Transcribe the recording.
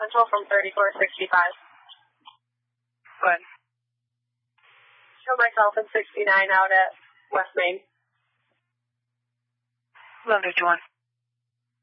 Central from 3465. Go ahead. Show myself in 69 out at West Main. 1151.